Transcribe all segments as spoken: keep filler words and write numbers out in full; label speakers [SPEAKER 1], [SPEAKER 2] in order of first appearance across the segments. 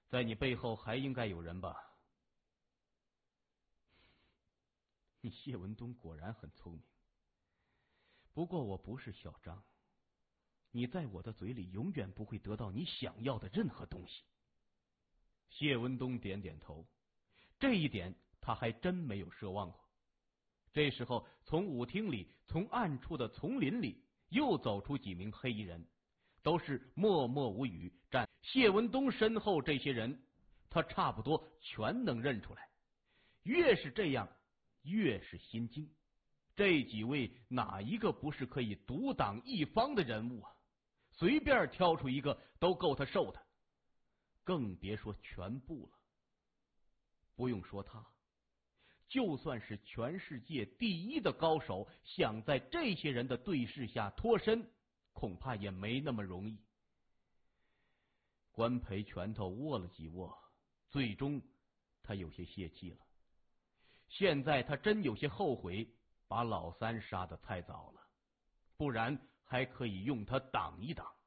[SPEAKER 1] 在你背后还应该有人吧？你谢文东果然很聪明。不过我不是小张，你在我的嘴里永远不会得到你想要的任何东西。谢文东点点头，这一点他还真没有奢望过。这时候，从舞厅里，从暗处的丛林里，又走出几名黑衣人，都是默默无语站谢文东身后。这些人，他差不多全能认出来。越是这样，越是心惊。这几位哪一个不是可以独挡一方的人物啊？随便挑出一个都够他受的，更别说全部了。不用说他，就算是全世界第一的高手，想在这些人的对视下脱身，恐怕也没那么容易。关培拳头握了几握，最终他有些泄气了。现在他真有些后悔把老三杀得太早了，不然还可以用他挡一挡。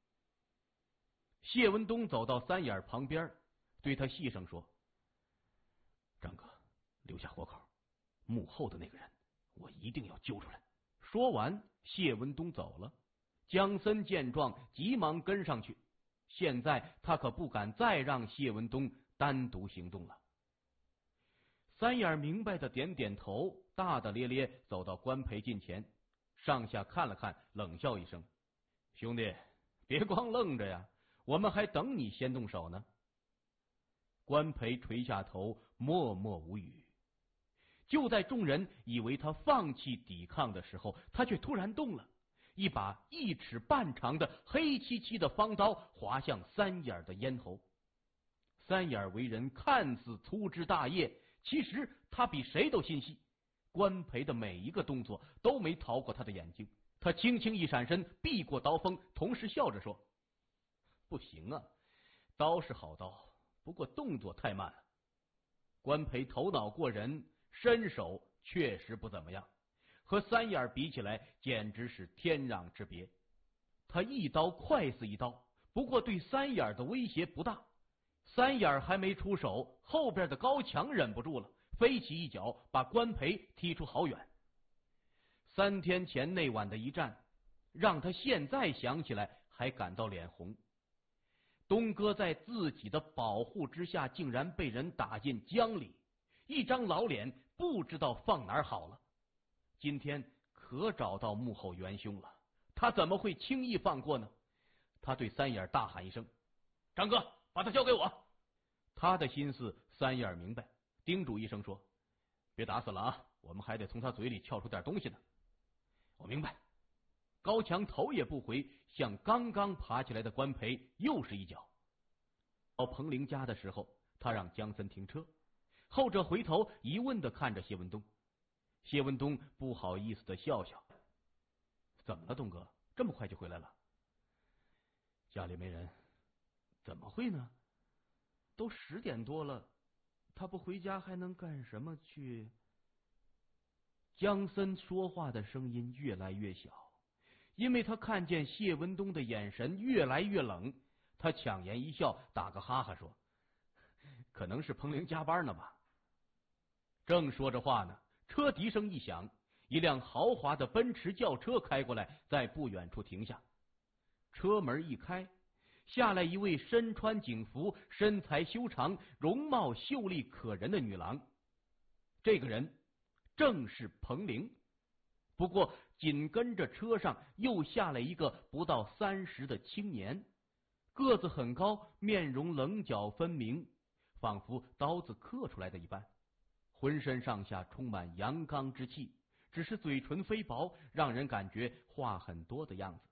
[SPEAKER 1] 谢文东走到三眼旁边，对他细声说：“张哥，留下活口，幕后的那个人我一定要揪出来。”说完，谢文东走了。江森见状，急忙跟上去。现在他可不敢再让谢文东单独行动了。三眼明白的点点头，大大咧咧走到关培近前，上下看了看，冷笑一声：“兄弟，别光愣着呀，我们还等你先动手呢。”关培垂下头，默默无语。就在众人以为他放弃抵抗的时候，他却突然动了，一把一尺半长的黑漆漆的方刀划向三眼的咽喉。三眼为人看似粗枝大叶，其实他比谁都心细。关培的每一个动作都没逃过他的眼睛，他轻轻一闪身，避过刀锋，同时笑着说：“不行啊，刀是好刀，不过动作太慢了。”关培头脑过人，身手确实不怎么样，和三眼比起来简直是天壤之别。他一刀快似一刀，不过对三眼的威胁不大。三眼还没出手，后边的高强忍不住了，飞起一脚把关培踢出好远。三天前那晚的一战，让他现在想起来还感到脸红。东哥在自己的保护之下，竟然被人打进江里，一张老脸不知道放哪儿好了。今天可找到幕后元凶了，他怎么会轻易放过呢？他对三眼大喊一声：“张哥，把他交给我！”他的心思三眼明白，叮嘱一声说：“别打死了啊，我们还得从他嘴里撬出点东西呢。”“我明白。”高强头也不回，向刚刚爬起来的关培又是一脚。到彭玲家的时候，他让江森停车，后者回头疑问的看着谢文东。谢文东不好意思的笑笑：“怎么了，东哥？这么快就回来了？”“家里没人。”“怎么会呢？都十点多了，他不回家还能干什么去？”江森说话的声音越来越小，因为他看见谢文东的眼神越来越冷。他强颜一笑，打个哈哈说：“可能是彭玲加班呢吧。”正说着话呢，车笛声一响，一辆豪华的奔驰轿车开过来，在不远处停下。车门一开，下来一位身穿警服、身材修长、容貌秀丽可人的女郎。这个人正是彭玲。不过紧跟着车上又下来一个不到三十的青年，个子很高，面容棱角分明，仿佛刀子刻出来的一般，浑身上下充满阳刚之气，只是嘴唇飞薄，让人感觉话很多的样子。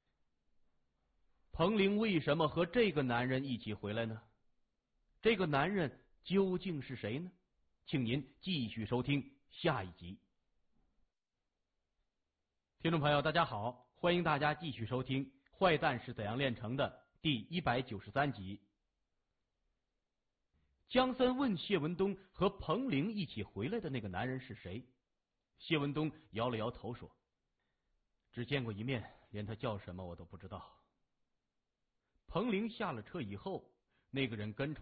[SPEAKER 1] 彭玲为什么和这个男人一起回来呢？这个男人究竟是谁呢？请您继续收听下一集。听众朋友大家好，欢迎大家继续收听《坏蛋是怎样炼成的》第一百九十三集。江森问谢文东和彭玲一起回来的那个男人是谁？谢文东摇了摇头说：“只见过一面，连他叫什么我都不知道。”彭玲下了车以后，那个人跟